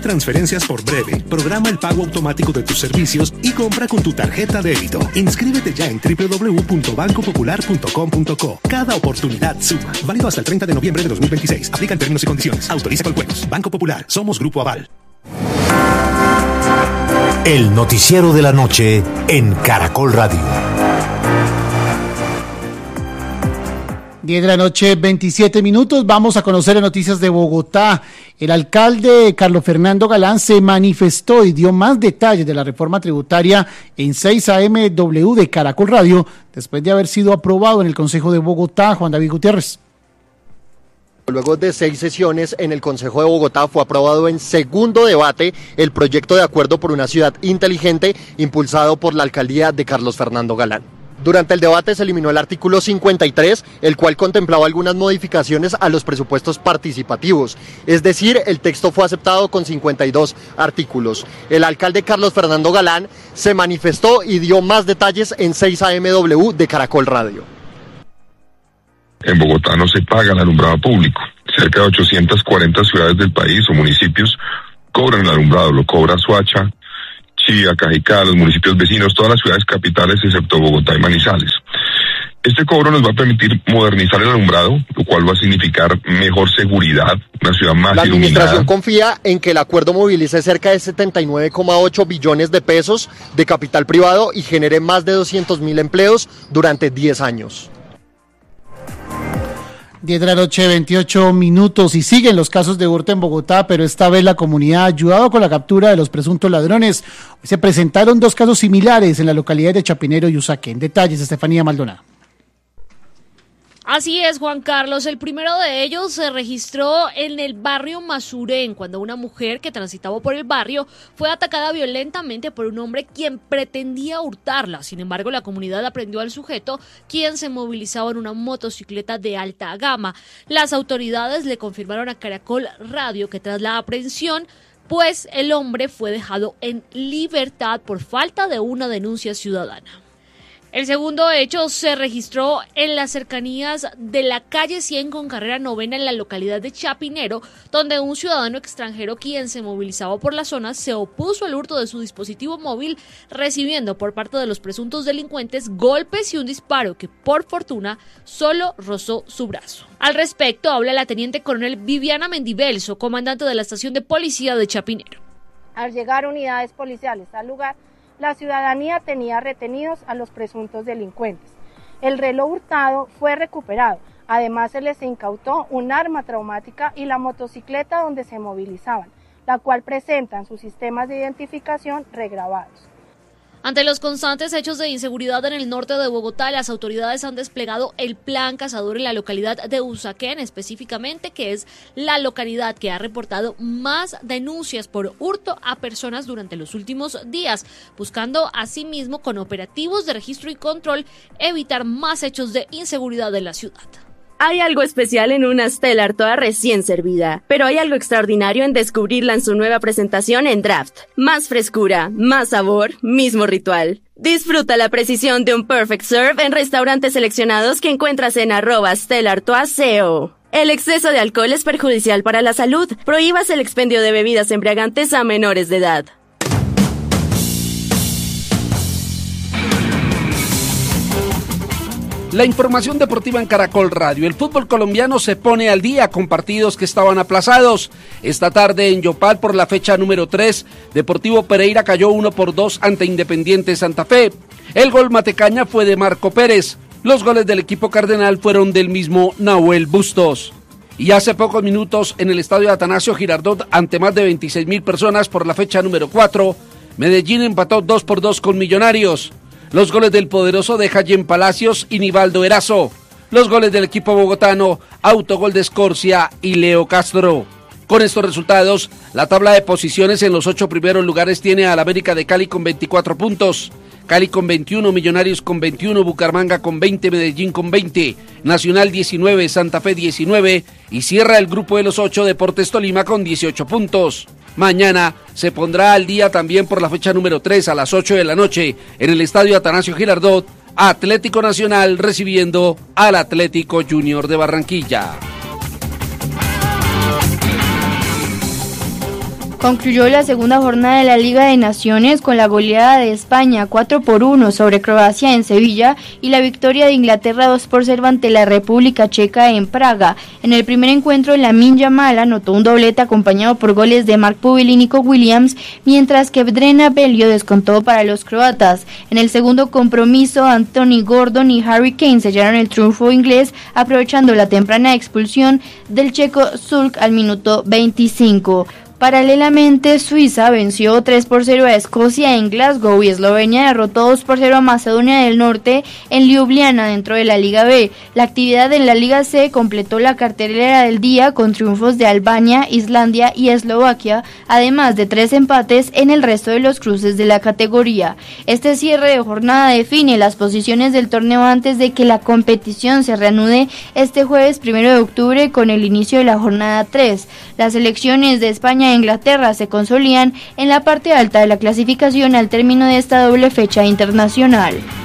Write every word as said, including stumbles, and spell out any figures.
Transferencias por Breve, programa el pago automático de tus servicios y compra con tu tarjeta débito. Inscríbete ya en doble u doble u doble u punto banco popular punto com punto co. Cada oportunidad suma. Válido hasta el treinta de noviembre de dos mil veintiséis. Aplican términos y condiciones. Autoriza con juegos. Banco Popular. Somos Grupo Aval. El noticiero de la noche en Caracol Radio. diez de la noche, veintisiete minutos. Vamos a conocer las noticias de Bogotá. El alcalde Carlos Fernando Galán se manifestó y dio más detalles de la reforma tributaria en seis A M W de Caracol Radio, después de haber sido aprobado en el Consejo de Bogotá. Juan David Gutiérrez. Luego de seis sesiones en el Consejo de Bogotá fue aprobado en segundo debate el proyecto de acuerdo por una ciudad inteligente impulsado por la alcaldía de Carlos Fernando Galán. Durante el debate se eliminó el artículo cincuenta y tres, el cual contemplaba algunas modificaciones a los presupuestos participativos. Es decir, el texto fue aceptado con cincuenta y dos artículos. El alcalde Carlos Fernando Galán se manifestó y dio más detalles en seis A M W de Caracol Radio. En Bogotá no se paga el alumbrado público. Cerca de ochocientas cuarenta ciudades del país o municipios cobran el alumbrado, lo cobra Soacha, Chía, Cajicá, los municipios vecinos, todas las ciudades capitales excepto Bogotá y Manizales. Este cobro nos va a permitir modernizar el alumbrado, lo cual va a significar mejor seguridad, una ciudad más iluminada. La administración confía en que el acuerdo movilice cerca de setenta y nueve coma ocho billones de pesos de capital privado y genere más de doscientos mil empleos durante diez años. diez de la noche, veintiocho minutos, y siguen los casos de hurto en Bogotá, pero esta vez la comunidad ha ayudado con la captura de los presuntos ladrones. Hoy se presentaron dos casos similares en la localidad de Chapinero y Usaquén. Detalles, Estefanía Maldonado. Así es, Juan Carlos. El primero de ellos se registró en el barrio Masurén, cuando una mujer que transitaba por el barrio fue atacada violentamente por un hombre quien pretendía hurtarla. Sin embargo, la comunidad aprendió al sujeto, quien se movilizaba en una motocicleta de alta gama. Las autoridades le confirmaron a Caracol Radio que tras la aprehensión, pues el hombre fue dejado en libertad por falta de una denuncia ciudadana. El segundo hecho se registró en las cercanías de la calle cien con carrera novena en la localidad de Chapinero, donde un ciudadano extranjero quien se movilizaba por la zona se opuso al hurto de su dispositivo móvil, recibiendo por parte de los presuntos delincuentes golpes y un disparo que por fortuna solo rozó su brazo. Al respecto habla la teniente coronel Viviana Mendivelso, comandante de la estación de policía de Chapinero. Al llegar unidades policiales al lugar, la ciudadanía tenía retenidos a los presuntos delincuentes. El reloj hurtado fue recuperado. Además, se les incautó un arma traumática y la motocicleta donde se movilizaban, la cual presentan sus sistemas de identificación regrabados. Ante los constantes hechos de inseguridad en el norte de Bogotá, las autoridades han desplegado el plan cazador en la localidad de Usaquén, específicamente, que es la localidad que ha reportado más denuncias por hurto a personas durante los últimos días, buscando asimismo con operativos de registro y control evitar más hechos de inseguridad en la ciudad. Hay algo especial en una Stellar toda recién servida, pero hay algo extraordinario en descubrirla en su nueva presentación en Draft. Más frescura, más sabor, mismo ritual. Disfruta la precisión de un Perfect Serve en restaurantes seleccionados que encuentras en arroba Stellar toa C O. El exceso de alcohol es perjudicial para la salud. Prohíbas el expendio de bebidas embriagantes a menores de edad. La información deportiva en Caracol Radio. El fútbol colombiano se pone al día con partidos que estaban aplazados. Esta tarde en Yopal por la fecha número tres, Deportivo Pereira cayó uno por dos ante Independiente Santa Fe. El gol Matecaña fue de Marco Pérez. Los goles del equipo cardenal fueron del mismo Nahuel Bustos. Y hace pocos minutos en el estadio Atanasio Girardot ante más de veintiséis mil personas por la fecha número cuatro, Medellín empató dos por dos con Millonarios. Los goles del poderoso de Jayen Palacios y Nivaldo Erazo. Los goles del equipo bogotano, autogol de Escorcia y Leo Castro. Con estos resultados, la tabla de posiciones en los ocho primeros lugares tiene al América de Cali con veinticuatro puntos, Cali con veintiuno, Millonarios con veintiuno, Bucaramanga con veinte, Medellín con veinte, Nacional diecinueve, Santa Fe diecinueve y cierra el grupo de los ocho Deportes Tolima con dieciocho puntos. Mañana se pondrá al día también por la fecha número tres a las ocho de la noche en el estadio Atanasio Girardot, Atlético Nacional recibiendo al Atlético Junior de Barranquilla. Concluyó la segunda jornada de la Liga de Naciones con la goleada de España cuatro por uno sobre Croacia en Sevilla y la victoria de Inglaterra dos por cero ante la República Checa en Praga. En el primer encuentro, Lamine Yamal anotó un doblete acompañado por goles de Mark Pubel y Nico Williams, mientras que Vedrena Belio descontó para los croatas. En el segundo compromiso, Anthony Gordon y Harry Kane sellaron el triunfo inglés, aprovechando la temprana expulsión del checo Zulk al minuto veinticinco. Paralelamente, Suiza venció tres por cero a Escocia en Glasgow y Eslovenia derrotó dos por cero a Macedonia del Norte en Ljubljana dentro de la Liga B. La actividad en la Liga C completó la cartelera del día con triunfos de Albania, Islandia y Eslovaquia, además de tres empates en el resto de los cruces de la categoría. Este cierre de jornada define las posiciones del torneo antes de que la competición se reanude este jueves primero de octubre con el inicio de la jornada tres. Las selecciones de España e Inglaterra se consolidan en la parte alta de la clasificación al término de esta doble fecha internacional.